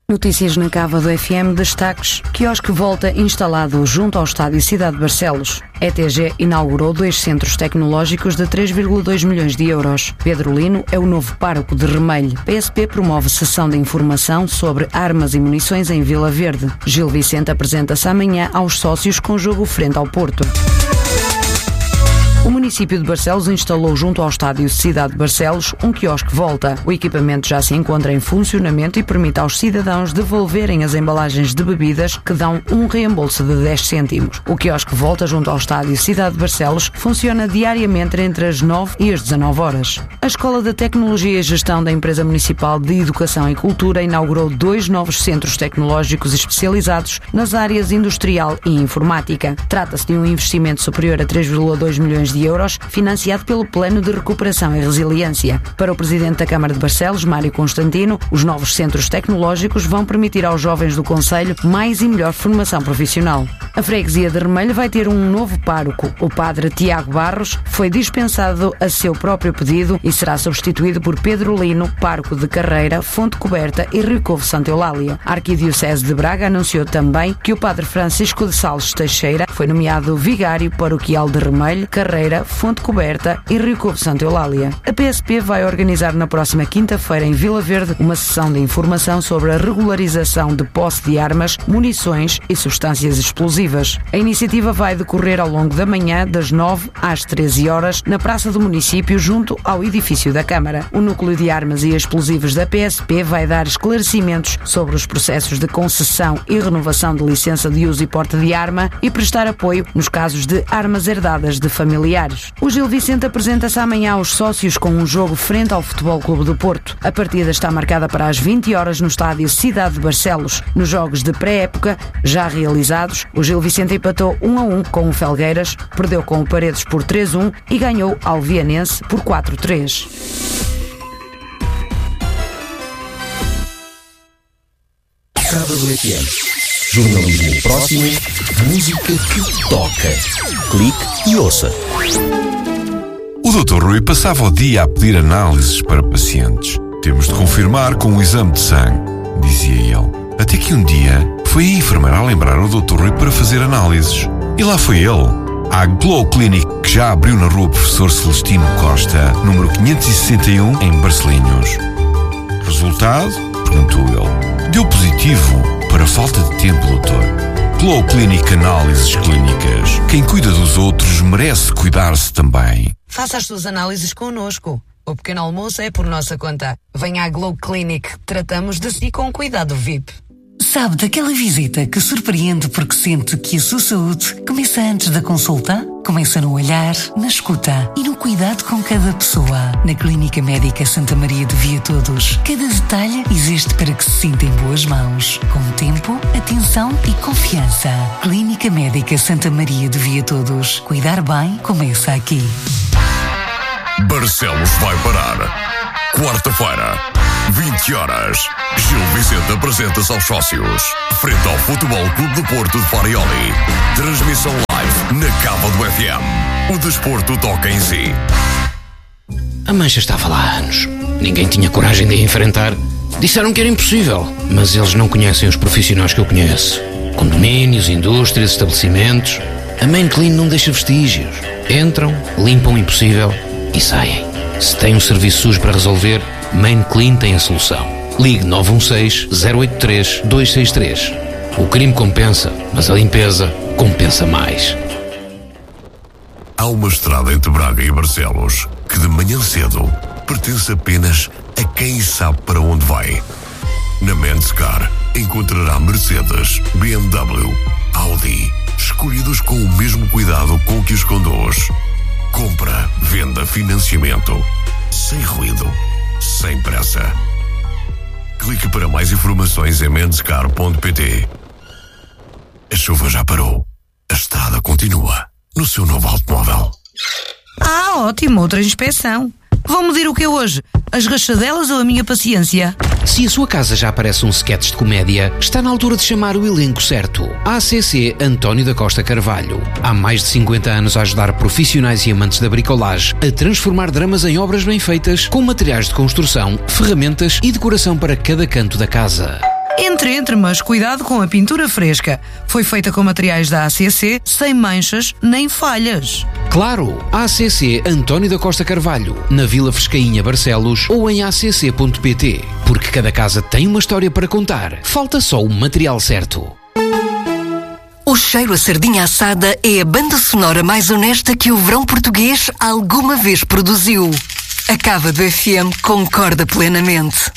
Notícias na Cava do FM, destaques: quiosque volta instalado junto ao estádio Cidade de Barcelos. ETG inaugurou 2 centros tecnológicos de 3,2 milhões de euros. Pedro Lino é o novo pároco de Remelho. PSP promove sessão de informação sobre armas e munições em Vila Verde. Gil Vicente apresenta-se amanhã aos sócios com jogo frente ao Porto. O município de Barcelos instalou junto ao estádio Cidade de Barcelos um quiosque volta. O equipamento já se encontra em funcionamento e permite aos cidadãos devolverem as embalagens de bebidas que dão um reembolso de 10 cêntimos. O quiosque volta junto ao estádio Cidade de Barcelos funciona diariamente entre as 9 e as 19 horas. A Escola de Tecnologia e Gestão da Empresa Municipal de Educação e Cultura inaugurou 2 novos centros tecnológicos especializados nas áreas industrial e informática. Trata-se de um investimento superior a 3,2 milhões de euros, financiado pelo Plano de Recuperação e Resiliência. Para o Presidente da Câmara de Barcelos, Mário Constantino, os novos centros tecnológicos vão permitir aos jovens do concelho mais e melhor formação profissional. A freguesia de Remelho vai ter um novo pároco. O padre Tiago Barros foi dispensado a seu próprio pedido e será substituído por Pedro Lino, pároco de Carreira, Fonte Coberta e Rio Covo Santa Eulália. A Arquidiocese de Braga anunciou também que o padre Francisco de Sales Teixeira foi nomeado vigário paroquial de Remelho, Carreira, Fonte Coberta e Rio Covo Santa Eulália. A PSP vai organizar na próxima quinta-feira em Vila Verde uma sessão de informação sobre a regularização de posse de armas, munições e substâncias explosivas. A iniciativa vai decorrer ao longo da manhã das 9 às 13 horas na Praça do Município junto ao edifício da Câmara. O Núcleo de Armas e Explosivos da PSP vai dar esclarecimentos sobre os processos de concessão e renovação de licença de uso e porte de arma e prestar apoio nos casos de armas herdadas de familiares. O Gil Vicente apresenta-se amanhã aos sócios com um jogo frente ao Futebol Clube do Porto. A partida está marcada para as 20 horas no estádio Cidade de Barcelos. Nos jogos de pré-época já realizados, o Gil Vicente empatou 1-1 com o Felgueiras, perdeu com o Paredes por 3-1 e ganhou ao Vianense por 4-3. Cava do FM. Jornalismo próximo, música que toca. Clique e ouça. O Dr. Rui passava o dia a pedir análises para pacientes. Temos de confirmar com um exame de sangue, dizia ele. Até que um dia foi a enfermeira a lembrar o Dr. Rui para fazer análises. E lá foi ele, à Glow Clinic, que já abriu na rua Professor Celestino Costa, número 561, em Barcelinhos. Resultado? Perguntou ele. Deu positivo. Para falta de tempo, doutor. Glow Clinic Análises Clínicas. Quem cuida dos outros merece cuidar-se também. Faça as suas análises connosco. O pequeno almoço é por nossa conta. Venha à Glow Clinic. Tratamos de si com cuidado VIP. Sabe daquela visita que surpreende porque sente que a sua saúde começa antes da consulta? Começa no olhar, na escuta e no cuidado com cada pessoa. Na Clínica Médica Santa Maria de Viatodos, cada detalhe existe para que se sinta em boas mãos, com tempo, atenção e confiança. Clínica Médica Santa Maria de Viatodos. Cuidar bem começa aqui. Barcelos vai parar. Quarta-feira, 20 horas. Gil Vicente apresenta-se aos sócios. Frente ao Futebol Clube do Porto de Farioli. Transmissão live na Cava do FM. O desporto toca em si. A mancha estava lá há anos. Ninguém tinha coragem de a enfrentar. Disseram que era impossível, mas eles não conhecem os profissionais que eu conheço. Condomínios, indústrias, estabelecimentos. A Main Clean não deixa vestígios. Entram, limpam o impossível e saem. Se tem um serviço sujo para resolver, Main Clean tem a solução. Ligue 916-083-263. O crime compensa, mas a limpeza compensa mais. Há uma estrada entre Braga e Barcelos que de manhã cedo pertence apenas a quem sabe para onde vai. Na Menscar encontrará Mercedes, BMW, Audi, escolhidos com o mesmo cuidado com que os conduz. Compra, venda, financiamento, sem ruído, sem pressa. Clique para mais informações em menscar.pt. A chuva já parou. A estrada continua no seu novo automóvel. Ah, ótimo, outra inspeção. Vão medir o que hoje? As rachadelas ou a minha paciência? Se a sua casa já parece um sketch de comédia, está na altura de chamar o elenco certo. ACC António da Costa Carvalho. Há mais de 50 anos a ajudar profissionais e amantes da bricolagem a transformar dramas em obras bem feitas, com materiais de construção, ferramentas e decoração para cada canto da casa. Entre, mas cuidado com a pintura fresca. Foi feita com materiais da ACC, sem manchas nem falhas. Claro, ACC António da Costa Carvalho, na Vila Frescainha, Barcelos, ou em acc.pt. Porque cada casa tem uma história para contar. Falta só o material certo. O Cheiro a Sardinha Assada é a banda sonora mais honesta que o verão português alguma vez produziu. A Cava do FM concorda plenamente.